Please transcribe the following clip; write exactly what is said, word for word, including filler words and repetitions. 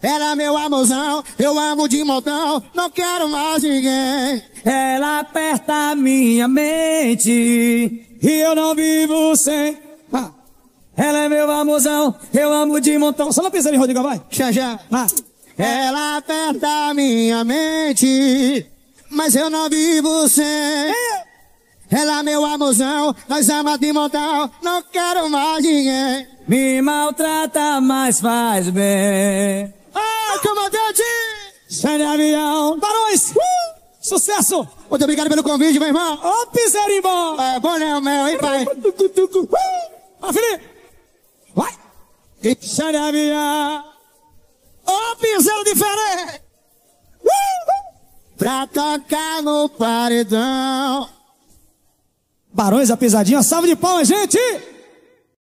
Ela é meu amorzão, eu amo de montão, não quero mais ninguém. Ela aperta minha mente e eu não vivo sem. Ah. Ela é meu amorzão, eu amo de montão. Só não pensa em Rodrigo, vai. Já, já. Ah. Ela aperta minha mente, mas eu não vivo sem. É. Ela é meu amorzão, nós amamos de montão, não quero mais ninguém. Me maltrata, mas faz bem. Ai, comandante! Sai de avião. Barões! Uh! Sucesso! Muito obrigado pelo convite, meu irmão. Ô, Piseirinho bom! É bom, né, o meu, hein, pai? Ó, Felipe! Vai! Sai de avião. Ô, piseiro diferente! Uh! Pra tocar no paredão. Barões, a pisadinha. Salve de palmas, gente!